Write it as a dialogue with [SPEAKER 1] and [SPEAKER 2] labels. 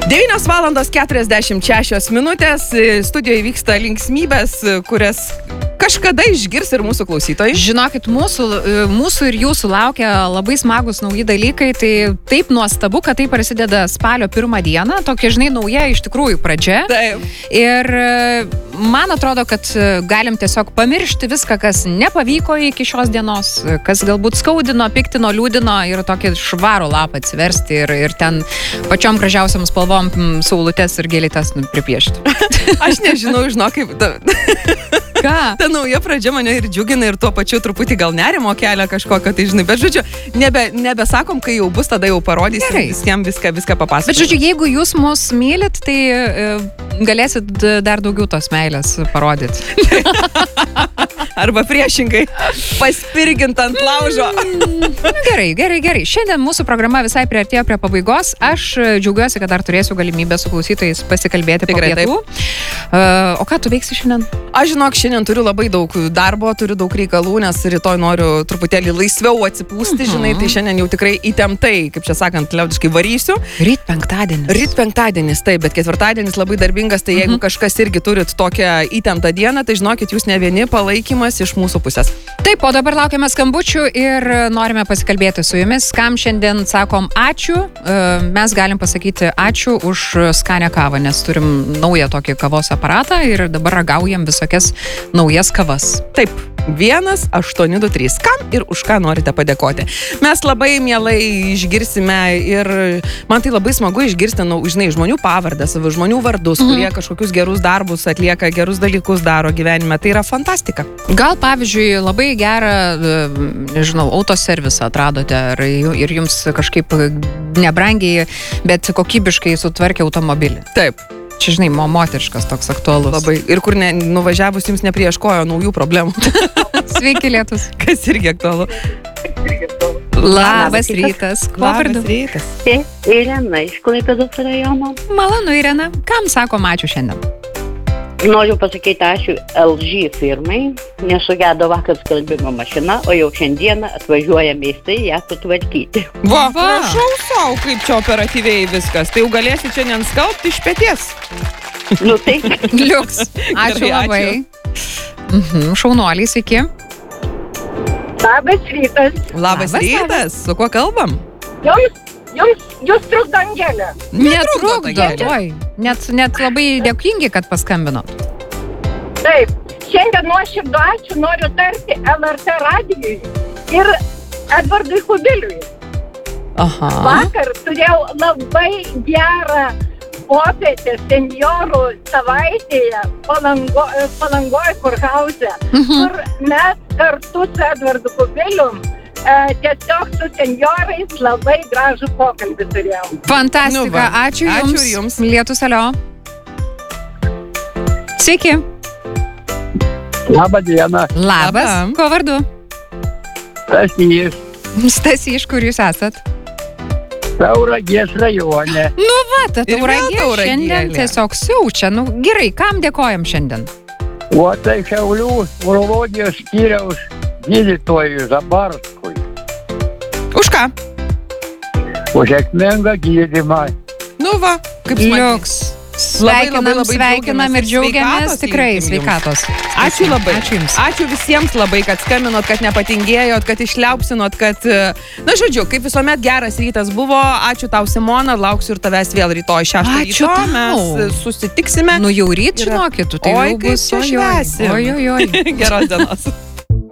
[SPEAKER 1] 9:46. Studijoje vyksta linksmybės, kurias kažkada išgirs ir mūsų klausytojai.
[SPEAKER 2] Žinokit, mūsų ir jūsų laukia labai smagus nauji dalykai. Tai taip nuostabu, kad tai prasideda spalio 1 dieną. Tokia, žinai, nauja iš tikrųjų pradžia.
[SPEAKER 1] Taip.
[SPEAKER 2] Ir man atrodo, kad galim tiesiog pamiršti viską, kas nepavyko iki šios dienos, kas galbūt skaudino, piktino, liūdino ir tokį švarų lapą atsiversti ir ten pačiom gražiausiam spalvom saulutes ir gėlytes pripiešti.
[SPEAKER 1] Aš nežinau, kaip...
[SPEAKER 2] Ką?
[SPEAKER 1] Ta nauja pradžia mane ir džiugina ir tuo pačiu truputį gal nerimo kelia kažkokio, tai žinai, bet žodžiu, nebesakom, kai jau bus, tada jau parodysim visiems viską papasakoti.
[SPEAKER 2] Bet žodžiu, jeigu jūs mus mylit, tai galėsit dar daugiau tos meilės parodyti.
[SPEAKER 1] Arba priešingai, paspirgint ant laužo.
[SPEAKER 2] Gerai. Šiandien mūsų programa visai priartėjo prie pabaigos. Aš džiaugiuosi, kad dar turėsiu galimybę su klausytojais pasikalbėti po pietų. O ką tu veiksi šiandien?
[SPEAKER 1] Aš žinok, šiandien turiu labai daug darbo, turiu daug reikalų, nes rytoj noriu truputėlį laisviau atsipūsti, žinai, tai šiandien jau tikrai įtemptai, kaip čia sakant, liaudiškai varysiu.
[SPEAKER 2] Ryt penktadienis,
[SPEAKER 1] taip, bet ketvirtadienis labai darbingas, tai jeigu kažkas irgi turit tokią įtemptą dieną, tai žinokit, jūs ne vieni, palaikymas iš mūsų pusės.
[SPEAKER 2] Taip, o dabar laukiame skambučių ir norime pasikalbėti su jumis, kam šiandien sakom ačiū. Mes galim pasakyti ačiū už skanią kavą, nes turim naują tokį kavos aparatą ir dabar ragaujam visokias naujas kavas.
[SPEAKER 1] Taip, 1-823. Kam ir už ką norite padėkoti? Mes labai mielai išgirsime ir man tai labai smagu išgirsti, žinai, žmonių pavardes, žmonių vardus, kurie kažkokius gerus darbus atlieka, gerus dalykus daro gyvenime. Tai yra fantastika.
[SPEAKER 2] Gal, pavyzdžiui, labai gerą, nežinau, autoservisą atradote ir jums kažkaip nebrangiai, bet kokybiškai sutvarkė automobilį.
[SPEAKER 1] Taip.
[SPEAKER 2] Čia, žinai, moteriškas toks aktualus.
[SPEAKER 1] Labai. Ir kur nuvažiavus jums neprieškojo naujų problemų.
[SPEAKER 2] Sveiki, lietus.
[SPEAKER 1] Kas irgi aktualu.
[SPEAKER 2] Labas rytas.
[SPEAKER 1] Labas rytas.
[SPEAKER 3] Irena iš Klaipėdos rajono.
[SPEAKER 2] Malonu, Irena. Kam sakom ačiū šiandien?
[SPEAKER 3] Noriu pasakyti ačiū LG firmai, nesugedo vakar skalbimo mašina, o jau šiandieną atvažiuoja meistrai ją sutvarkyti.
[SPEAKER 1] Va, prašau sau, kaip čia operatyviai viskas. Tai jau galėsi šiandien skalbti iš peties.
[SPEAKER 3] Nu taip.
[SPEAKER 2] Liuks. Ačiū labai. Šaunuoliai, sveiki.
[SPEAKER 4] Labas rytas.
[SPEAKER 1] Labas rytas. Su kuo kalbam?
[SPEAKER 4] Jūs trukdo Angelė.
[SPEAKER 2] Netrukdo. Net labai dėkingi, kad paskambinot.
[SPEAKER 4] Taip. Šiandien nuoširdų ačiū noriu tarti LRT radijui ir Edvardui Kubiliui.
[SPEAKER 1] Aha.
[SPEAKER 4] Vakar turėjau labai gerą popietę senjorų savaitėje Palangoje Kurhauze, kur mes kartu su Edvardu Kubiliu tiesiog su senjorais labai gražų pokalbį turėjau.
[SPEAKER 2] Fantastika, ačiū jums. Lietus, alio. Sveiki.
[SPEAKER 5] Labą dieną.
[SPEAKER 2] Labas. Ko vardu? Stasys, kur jūs esat?
[SPEAKER 5] Tauragės rajone.
[SPEAKER 2] Nu va, ta Tauragė šiandien tiesiog siaučia. Nu gerai, kam dėkojam šiandien?
[SPEAKER 5] O tai Šiaulių urologijos skyriaus gydytojui Zabarskui.
[SPEAKER 1] Už ką?
[SPEAKER 5] Už sėkmingą gydymą.
[SPEAKER 1] Nu va, kaip smagiai.
[SPEAKER 2] Liuks. Sveikinam ir džiaugiamės. Tikrai sveikatos.
[SPEAKER 1] Ačiū labai.
[SPEAKER 2] Ačiū jums.
[SPEAKER 1] Ačiū visiems labai, kad skambinot, kad nepatingėjot, kad išliaupsinot, kad... Na, žodžiu, kaip visuomet geras rytas buvo. Ačiū tau, Simona. Lauksiu ir tavęs vėl rytoj 6 ryto. Mes susitiksime.
[SPEAKER 2] Nu jau ryt, žinokit, tai jau bus.
[SPEAKER 1] Oi, kaip čia švęsim.
[SPEAKER 2] Oi.
[SPEAKER 1] Geros dienos.